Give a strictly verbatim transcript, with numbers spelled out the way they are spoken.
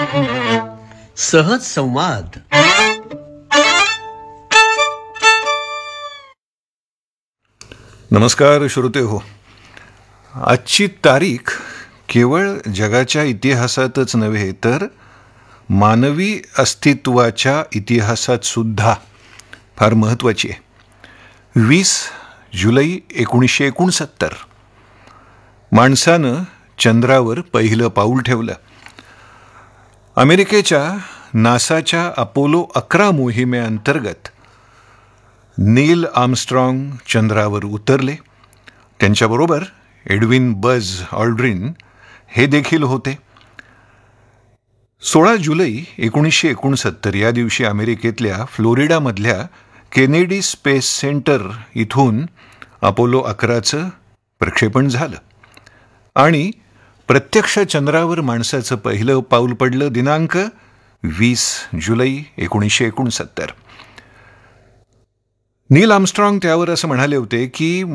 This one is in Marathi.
सहज संवाद. नमस्कार श्रोते हो. आजची तारीख केवळ जगाच्या इतिहासातच नव्हे तर मानवी अस्तित्वाच्या इतिहासात सुद्धा फार महत्त्वाची आहे. वीस जुलै एकोणीसशे एकोणसत्तर माणसानं चंद्रावर पहिलं पाऊल ठेवलं. अमेरिकेच्या नासाच्या अपोलो अकरा मोहिमेअंतर्गत नील आर्मस्ट्रॉंग चंद्रावर उतरले. त्यांच्याबरोबर एडविन बझ ऑल्ड्रिन हे देखील होते. सोळा जुलै एकोणीसशे एकोणसत्तर या दिवशी अमेरिकेतल्या फ्लोरिडामधल्या केनेडी स्पेस सेंटर इथून अपोलो अकराचं प्रक्षेपण झालं आणि प्रत्यक्ष चंद्रावर माणसाचं पहिलं पाऊल पडलं दिनांक वीस जुलै एकोणीसशे एकोणसत्तर. नील आर्मस्ट्रॉंग त्यावर असं म्हणाले होते की